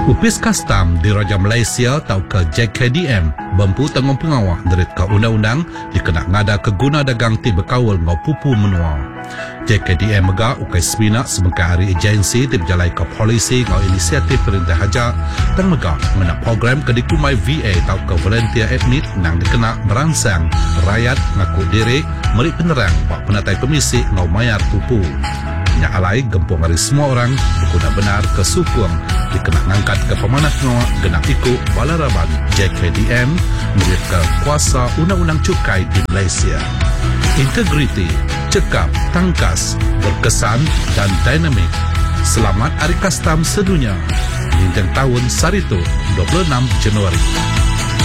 Upis Kastam di Raja Malaysia atau ke JKDM bempu tanggung pengawal dari ke undang-undang dikenak ngada ke guna dagang ti berkawal ngau pupu menua. JKDM megak ukai semina sebagai hari agensi ti berjalai ke polisi ngau inisiatif perintah haja dan megak menak program ke dikumai VA atau ke volunteer admit nang dikenak merangsang rakyat ngaku diri merik penerang bak penatai komisi ngau mayar pupu. Nya alai gempung hari semua orang berguna benar ke sukung dikenak ngangkat ke pemanah ngawak genap ikut balaraban JKDM menurut ke kuasa undang-undang cukai di Malaysia. Integriti, cekap, tangkas, berkesan dan dinamik. Selamat Hari Kastam sedunia. Lintang tahun Sarito 26 Januari.